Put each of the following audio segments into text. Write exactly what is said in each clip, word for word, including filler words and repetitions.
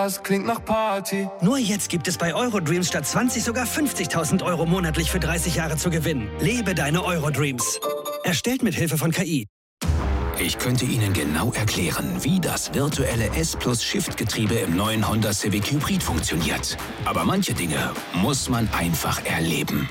Das klingt nach Party. Nur jetzt gibt es bei Eurodreams statt zwanzig sogar fünfzigtausend Euro monatlich für dreißig Jahre zu gewinnen. Lebe deine Eurodreams. Erstellt mit Hilfe von K I. Ich könnte Ihnen genau erklären, wie das virtuelle S-Plus-Shift-Getriebe im neuen Honda Civic Hybrid funktioniert. Aber manche Dinge muss man einfach erleben.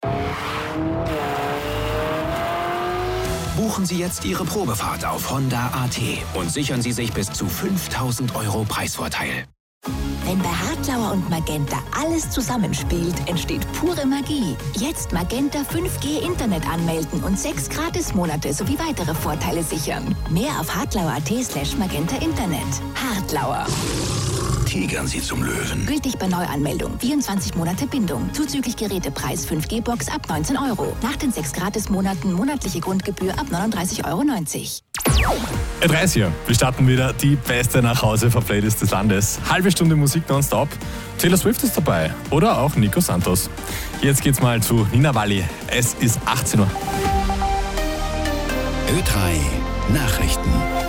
Buchen Sie jetzt Ihre Probefahrt auf Honda A T und sichern Sie sich bis zu fünftausend Euro Preisvorteil. Wenn bei Hartlauer und Magenta alles zusammenspielt, entsteht pure Magie. Jetzt Magenta fünf G Internet anmelden und sechs Gratismonate sowie weitere Vorteile sichern. Mehr auf hartlauer.at slash magenta Internet. Hartlauer. Tigern Sie zum Löwen. Gültig bei Neuanmeldung. vierundzwanzig Monate Bindung. Zuzüglich Gerätepreis fünf G Box ab neunzehn Euro. Nach den sechs Gratismonaten monatliche Grundgebühr ab neununddreißig Euro neunzig. Ö drei ist hier. Wir starten wieder die beste Nachhause-Playlist des Landes. Halbe Stunde Musik nonstop. Taylor Swift ist dabei. Oder auch Nico Santos. Jetzt geht's mal zu Nina Walli. Es ist achtzehn Uhr. Ö drei Nachrichten.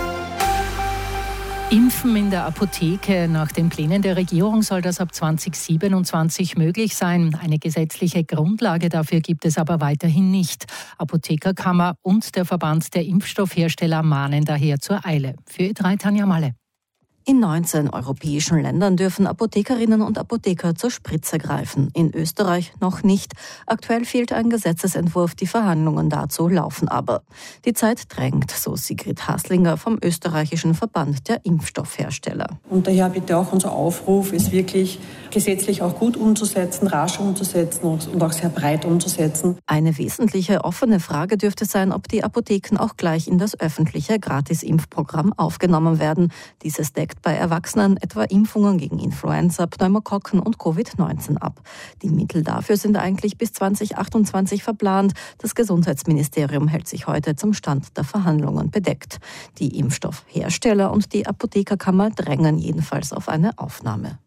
Impfen in der Apotheke. Nach den Plänen der Regierung soll das ab zwanzig siebenundzwanzig möglich sein. Eine gesetzliche Grundlage dafür gibt es aber weiterhin nicht. Apothekerkammer und der Verband der Impfstoffhersteller mahnen daher zur Eile. Für Ö drei Tanja Malle. In neunzehn europäischen Ländern dürfen Apothekerinnen und Apotheker zur Spritze greifen. In Österreich noch nicht. Aktuell fehlt ein Gesetzesentwurf, die Verhandlungen dazu laufen aber. Die Zeit drängt, so Sigrid Haslinger vom österreichischen Verband der Impfstoffhersteller. Und daher bitte auch unser Aufruf, ist wirklich gesetzlich auch gut umzusetzen, rasch umzusetzen und auch sehr breit umzusetzen. Eine wesentliche offene Frage dürfte sein, ob die Apotheken auch gleich in das öffentliche Gratis-Impfprogramm aufgenommen werden. Dieses deckt bei Erwachsenen etwa Impfungen gegen Influenza, Pneumokokken und Covid neunzehn ab. Die Mittel dafür sind eigentlich bis zwanzig achtundzwanzig verplant. Das Gesundheitsministerium hält sich heute zum Stand der Verhandlungen bedeckt. Die Impfstoffhersteller und die Apothekerkammer drängen jedenfalls auf eine Aufnahme.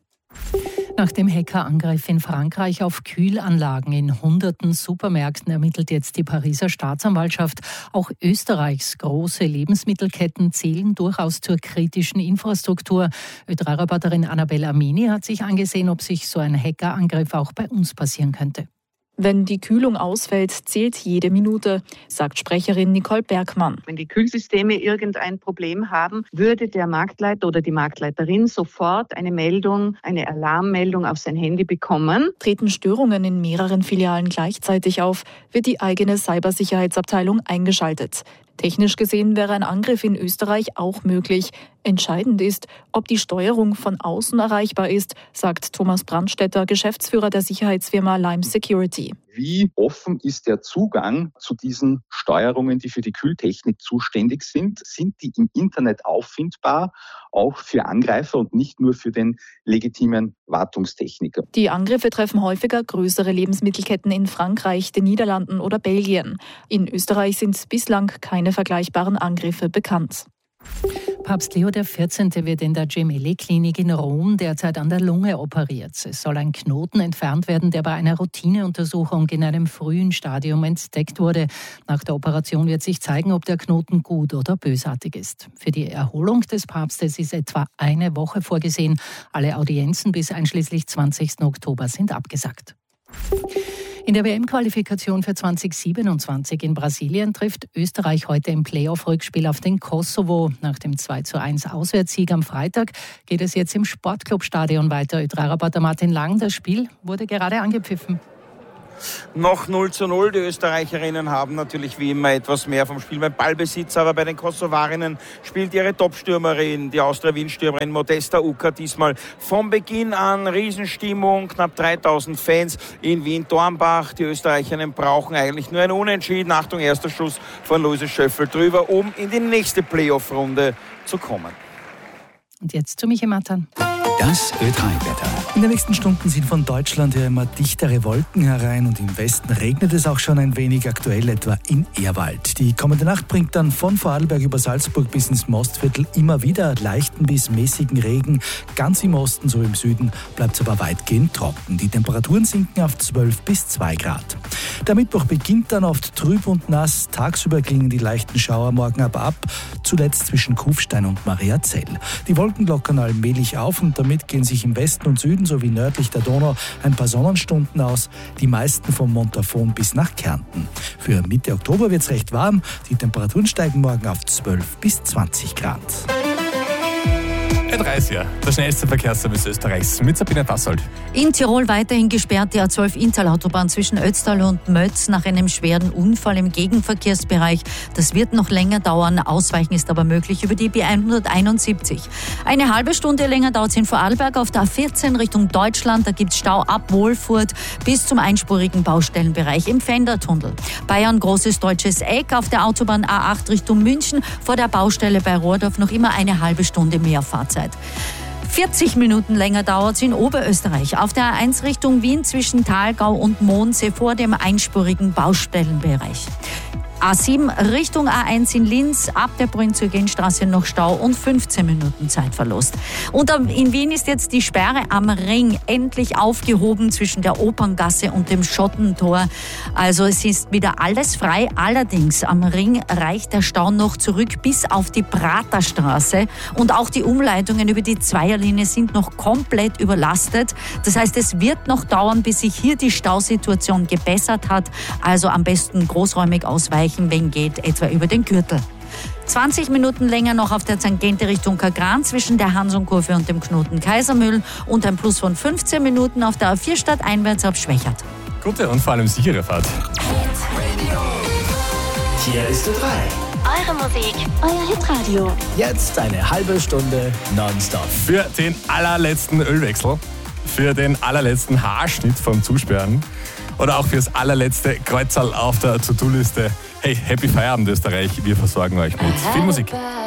Nach dem Hackerangriff in Frankreich auf Kühlanlagen in hunderten Supermärkten ermittelt jetzt die Pariser Staatsanwaltschaft. Auch Österreichs große Lebensmittelketten zählen durchaus zur kritischen Infrastruktur. Ö drei Reporterin Annabelle Amini hat sich angesehen, ob sich so ein Hackerangriff auch bei uns passieren könnte. Wenn die Kühlung ausfällt, zählt jede Minute, sagt Sprecherin Nicole Bergmann. Wenn die Kühlsysteme irgendein Problem haben, würde der Marktleiter oder die Marktleiterin sofort eine Meldung, eine Alarmmeldung auf sein Handy bekommen. Treten Störungen in mehreren Filialen gleichzeitig auf, wird die eigene Cybersicherheitsabteilung eingeschaltet. Technisch gesehen wäre ein Angriff in Österreich auch möglich. Entscheidend ist, ob die Steuerung von außen erreichbar ist, sagt Thomas Brandstetter, Geschäftsführer der Sicherheitsfirma Lime Security. Wie offen ist der Zugang zu diesen Steuerungen, die für die Kühltechnik zuständig sind? Sind die im Internet auffindbar, auch für Angreifer und nicht nur für den legitimen Wartungstechniker? Die Angriffe treffen häufiger größere Lebensmittelketten in Frankreich, den Niederlanden oder Belgien. In Österreich sind bislang keine vergleichbaren Angriffe bekannt. Papst Leo der vierzehnte wird in der Gemelli-Klinik in Rom derzeit an der Lunge operiert. Es soll ein Knoten entfernt werden, der bei einer Routineuntersuchung in einem frühen Stadium entdeckt wurde. Nach der Operation wird sich zeigen, ob der Knoten gut oder bösartig ist. Für die Erholung des Papstes ist etwa eine Woche vorgesehen. Alle Audienzen bis einschließlich zwanzigsten Oktober sind abgesagt. In der W M-Qualifikation für zwanzig siebenundzwanzig in Brasilien trifft Österreich heute im Playoff-Rückspiel auf den Kosovo. Nach dem zwei zu eins Auswärtssieg am Freitag geht es jetzt im Sportclubstadion weiter. Ö drei Reporter Martin Lang, das Spiel wurde gerade angepfiffen. Noch null zu null. Die Österreicherinnen haben natürlich wie immer etwas mehr vom Spiel beim Ballbesitz, aber bei den Kosovarinnen spielt ihre Topstürmerin, die Austria-Wien-Stürmerin Modesta Uka, diesmal von Beginn an. Riesenstimmung, knapp dreitausend Fans in Wien-Dornbach. Die Österreicherinnen brauchen eigentlich nur ein Unentschieden. Achtung, erster Schuss von Luise Schöffel drüber, um in die nächste Playoff-Runde zu kommen. Und jetzt zu Michi Matan. Das Ö drei Wetter. In den nächsten Stunden ziehen von Deutschland her immer dichtere Wolken herein und im Westen regnet es auch schon ein wenig, aktuell etwa in Ehrwald. Die kommende Nacht bringt dann von Vorarlberg über Salzburg bis ins Mostviertel immer wieder leichten bis mäßigen Regen. Ganz im Osten, so im Süden, bleibt es aber weitgehend trocken. Die Temperaturen sinken auf zwölf bis zwei Grad. Der Mittwoch beginnt dann oft trüb und nass. Tagsüber klingen die leichten Schauer morgen aber ab, zuletzt zwischen Kufstein und Mariazell. Die Wolken lockern allmählich auf und damit gehen sich im Westen und Süden sowie nördlich der Donau ein paar Sonnenstunden aus, die meisten vom Montafon bis nach Kärnten. Für Mitte Oktober wird es recht warm, die Temperaturen steigen morgen auf zwölf bis zwanzig Grad. A dreißig, der schnellste Verkehrsservice Österreichs mit Sabine Passold. In Tirol weiterhin gesperrt die A zwölf Inntal-Autobahn zwischen Ötztal und Mötz nach einem schweren Unfall im Gegenverkehrsbereich. Das wird noch länger dauern, ausweichen ist aber möglich über die B hunderteinundsiebzig. Eine halbe Stunde länger dauert es in Vorarlberg auf der A vierzehn Richtung Deutschland. Da gibt es Stau ab Wohlfurt bis zum einspurigen Baustellenbereich im Pfändertunnel. Bayern großes deutsches Eck auf der Autobahn A acht Richtung München vor der Baustelle bei Rohrdorf noch immer eine halbe Stunde mehr Fahrzeit. vierzig Minuten länger dauert es in Oberösterreich. Auf der A eins Richtung Wien zwischen Thalgau und Mondsee vor dem einspurigen Baustellenbereich. A sieben Richtung A eins in Linz, ab der Brünn-zur-Genstraße noch Stau und fünfzehn Minuten Zeitverlust. Und in Wien ist jetzt die Sperre am Ring endlich aufgehoben zwischen der Operngasse und dem Schottentor. Also es ist wieder alles frei. Allerdings am Ring reicht der Stau noch zurück bis auf die Praterstraße. Und auch die Umleitungen über die Zweierlinie sind noch komplett überlastet. Das heißt, es wird noch dauern, bis sich hier die Stausituation gebessert hat. Also am besten großräumig ausweichen, wenn geht, etwa über den Gürtel. zwanzig Minuten länger noch auf der Tangente Richtung Kagran zwischen der Hansonkurve und dem Knoten Kaisermühlen und ein Plus von fünfzehn Minuten auf der A vier stadteinwärts ab Schwächert. Gute und vor allem sichere Fahrt. Hier ist die drei. Eure Musik, euer Hitradio. Jetzt eine halbe Stunde nonstop. Für den allerletzten Ölwechsel, für den allerletzten Haarschnitt vom Zusperren oder auch fürs allerletzte Kreuzerl auf der To-Do-Liste. Hey, Happy Feierabend Österreich, wir versorgen euch mit viel Musik.